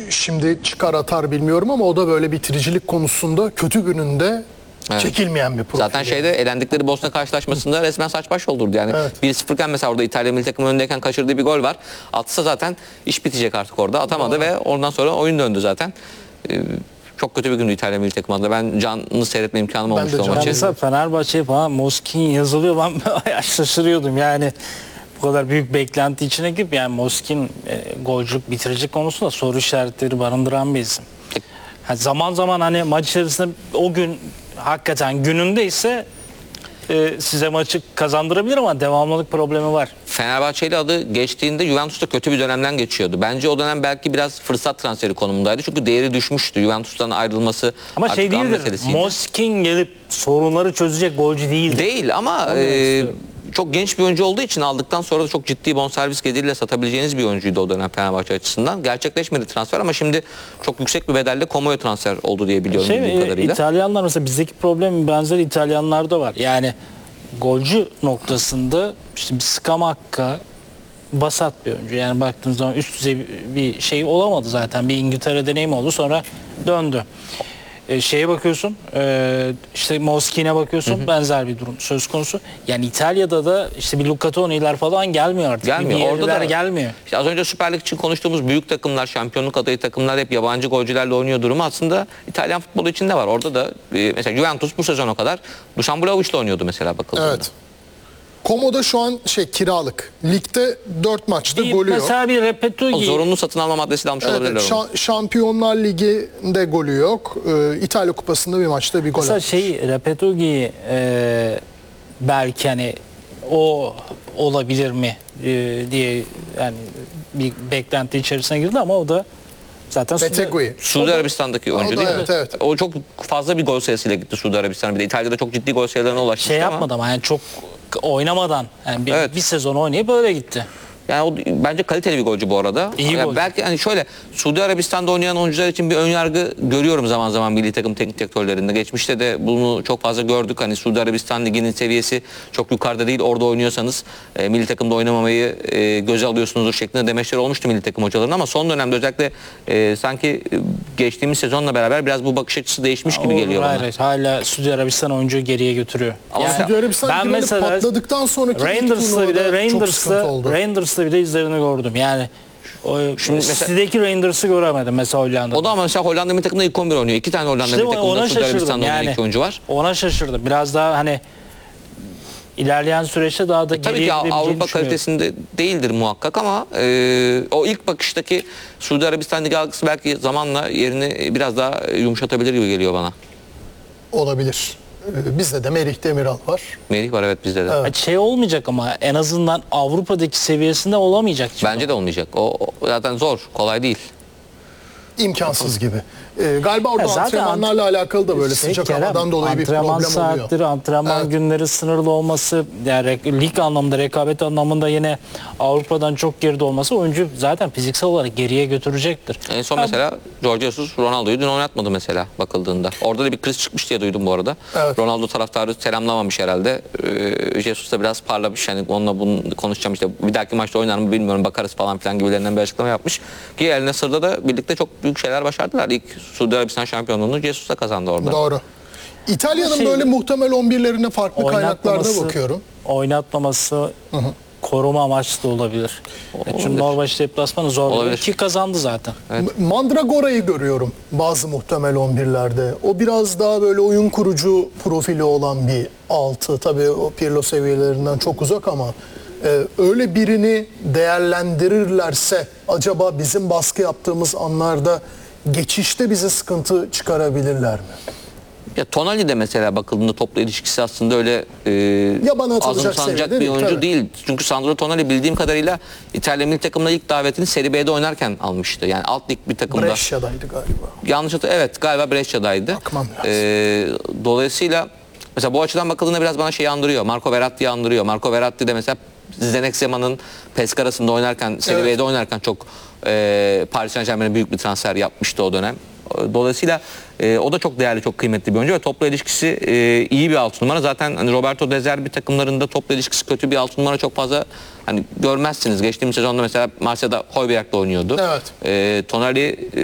şimdi çıkar atar bilmiyorum ama o da böyle bitiricilik konusunda kötü gününde çekilmeyen bir profil. Zaten şeyde elendikleri Bosna karşılaşmasında resmen saç baş oldurdu. Yani 1-0 iken mesela orada İtalya milli takımı öndeyken kaçırdığı bir gol var. Atsa zaten iş bitecek artık orada. Atamadı ve ondan sonra oyun döndü zaten. Çok kötü bir gündü İtalya milli takımı adına. Ben canlı seyretme imkanım olmuştu o maçı. Mesela Fenerbahçe falan Moskin yazılıyor, ben bayağı şaşırıyordum yani. Bu kadar büyük beklenti içine girip yani Moskin golcülük, bitiricilik konusunda soru işaretleri barındıran bir isim. Zaman zaman hani maç içerisinde o gün hakikaten günündeyse size maçı kazandırabilir ama devamlılık problemi var. Fenerbahçeli adı geçtiğinde Juventus'ta kötü bir dönemden geçiyordu. Bence o dönem belki biraz fırsat transferi konumundaydı. Çünkü değeri düşmüştü. Juventus'tan ayrılması ama artık şey değildir. Moskin gelip sorunları çözecek golcü değildir. Değil ama çok genç bir oyuncu olduğu için aldıktan sonra da çok ciddi bonservis geliriyle satabileceğiniz bir oyuncuydu o dönem Fenerbahçe açısından. Gerçekleşmedi transfer ama şimdi çok yüksek bir bedelle Como'ya transfer oldu diye biliyorum bu kadarıyla. İtalyanlar mesela bizdeki problem benzer İtalyanlarda var. Yani golcü noktasında işte bir Scamacca vasat bir oyuncu. Yani baktığınız zaman üst düzey bir şey olamadı zaten. Bir İngiltere deneyimi oldu, sonra döndü. Şeye bakıyorsun, işte Moskin'e bakıyorsun, benzer bir durum söz konusu. Yani İtalya'da da işte bir Luca Toni'ler falan gelmiyor artık. Gelmiyor. Orada da gelmiyor. İşte az önce Süper Lig için konuştuğumuz büyük takımlar, şampiyonluk adayı takımlar hep yabancı golcülerle oynuyor durumu aslında İtalyan futbolu içinde var. Orada da mesela Juventus bu sezona kadar Dušan Vlahovic'le oynuyordu mesela bakıldığında. Evet. Como'da şu an kiralık. Ligde 4 maçta golü yok. Mesela bir Repetugi. Zorunlu satın alma maddesi almış olabilirler. Şampiyonlar Ligi'nde golü yok. İtalya Kupası'nda bir maçta bir gol mesela atmış. Repetugi belki hani o olabilir mi diye yani bir beklenti içerisine girdi ama o da zaten Suudi Arabistan'daki oyuncu değil mi? Evet. O çok fazla bir gol sayısıyla gitti Suudi Arabistan'a. Bir de İtalya'da çok ciddi gol sayılarına ulaştı. Şey yapmadı ama yani çok oynamadan yani bir sezon oynayıp böyle gitti. Yani o bence kaliteli bir golcü bu arada. Yani belki hani şöyle Suudi Arabistan'da oynayan oyuncular için bir ön yargı görüyorum zaman zaman milli takım teknik direktörlerinde. Geçmişte de bunu çok fazla gördük. Hani Suudi Arabistan liginin seviyesi çok yukarıda değil. Orada oynuyorsanız milli takımda oynamamayı göze alıyorsunuzdur şeklinde demeçler olmuştu milli takım hocalarının ama son dönemde özellikle sanki geçtiğimiz sezonla beraber biraz bu bakış açısı değişmiş gibi geliyor bana. Hayır, hala Suudi Arabistan oyuncuyu geriye götürüyor. Ama yani, Suudi Arabistan mesela patladıktan sonraki Rangers'ta bile izlerini gördüm. Yani City'deki Rangers'ı göremedim mesela Hollanda'da. O da ama mesela Hollanda milli takımda ilk 11 oynuyor. 2 tane Hollanda milli takımında Suudi Arabistan'da oynayan iki oyuncu var. Ona şaşırdım. Biraz daha hani ilerleyen süreçte daha da tabii ki Avrupa kalitesinde değildir muhakkak ama o ilk bakıştaki Suudi Arabistan Ligi algısı belki zamanla yerini biraz daha yumuşatabilir gibi geliyor bana. Olabilir. Bizde de Merih Demiral var. Merih var evet bizde de. Evet. Şey olmayacak ama en azından Avrupa'daki seviyesinde olamayacak. Bence de olmayacak. O zaten zor, kolay değil. İmkansız gibi. Galiba orada antrenmanlarla alakalı da böyle sıcak havadan dolayı bir problem oluyor. Antrenman saatleri, antrenman günleri sınırlı olması, yani lig anlamında, rekabet anlamında yine Avrupa'dan çok geride olması oyuncu zaten fiziksel olarak geriye götürecektir. En son mesela Jorge Jesus Ronaldo'yu dün oynatmadı mesela bakıldığında. Orada da bir kriz çıkmış diye duydum bu arada. Evet. Ronaldo taraftarı selamlamamış herhalde. Jesus da biraz parlamış. Yani onunla bunu konuşacağım işte bir dahaki maçta oynar mı bilmiyorum bakarız falan filan gibilerinden bir açıklama yapmış. Ki El Nasır'da da birlikte çok büyük şeyler başardılar. İlk Suudi Arabistan şampiyonluğunu Jesus'la kazandı orada. Doğru. İtalya'nın böyle muhtemel 11'lerine farklı kaynaklarda bakıyorum. Oynatmaması koruma amaçlı da olabilir. Çünkü Norveç deplasmanı zor. Ki kazandı zaten. Evet. Mandragora'yı görüyorum bazı muhtemel 11'lerde. O biraz daha böyle oyun kurucu profili olan bir 6. Tabii o Pirlo seviyelerinden çok uzak ama öyle birini değerlendirirlerse acaba bizim baskı yaptığımız anlarda geçişte bize sıkıntı çıkarabilirler mi? Ya Tonali de mesela bakıldığında topla ilişkisi aslında öyle azımsanacak bir oyuncu değil. Çünkü Sandro Tonali bildiğim kadarıyla İtalya milli takımına ilk davetini Serie B'de oynarken almıştı. Yani alt lig bir takımda. Brescia'daydı galiba. Yanlış evet galiba Brescia'daydı. Dolayısıyla mesela bu açıdan bakıldığında biraz bana şeyi andırıyor. Marco Verratti'yi andırıyor. Marco Verratti de mesela Zdenek Zeman'ın Pescara'sında oynarken, Serie B'de oynarken çok Paris Saint-Germain'e büyük bir transfer yapmıştı o dönem. Dolayısıyla o da çok değerli, çok kıymetli bir oyuncu ve topla ilişkisi iyi bir 6 numara. Zaten hani Roberto De Zerbi takımlarında topla ilişkisi kötü bir 6 numara çok fazla hani görmezsiniz. Geçtiğimiz sezonda mesela Marsilya'da Højbjerg'le oynuyordu. Evet. Tonali